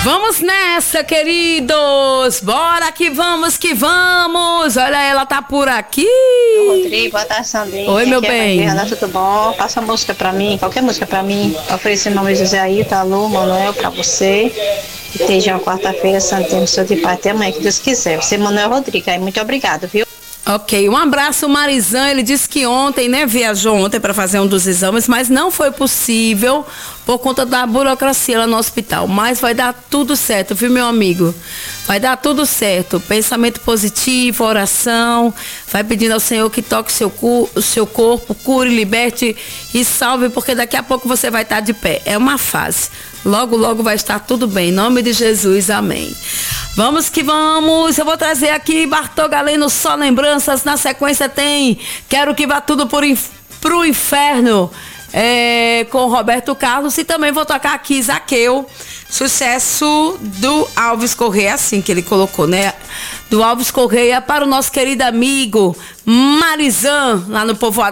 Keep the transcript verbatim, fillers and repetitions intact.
Vamos nessa, queridos! Bora que vamos, que vamos! Olha, ela tá por aqui! Rodrigo, boa tarde, Sandrinha. Oi, meu aqui bem. É tudo bom? Passa a música pra mim, qualquer música pra mim. Ofereci em nome de José Ailton, Alô, Manuel, pra você. Que esteja uma quarta-feira, Santinho, no seu de pai, até amanhã, que Deus quiser. Você, Manuel Rodrigo, aí, muito obrigado, viu? Ok, um abraço, Marizan. Ele disse que ontem, né, viajou ontem para fazer um dos exames, mas não foi possível por conta da burocracia lá no hospital. Mas vai dar tudo certo, viu, meu amigo? Vai dar tudo certo. Pensamento positivo, oração. Vai pedindo ao Senhor que toque seu cu, o seu corpo, cure, liberte e salve, porque daqui a pouco você vai estar de pé. É uma fase. Logo, logo vai estar tudo bem. Em nome de Jesus, amém. Vamos que vamos. Eu vou trazer aqui Bartô Galeno, só lembranças. Na sequência tem Quero que vá tudo por inf- pro inferno, é, com Roberto Carlos. E também vou tocar aqui Zaqueu, sucesso do Alves Correia, assim que ele colocou, né? Do Alves Correia para o nosso querido amigo Marizan, lá no Povoado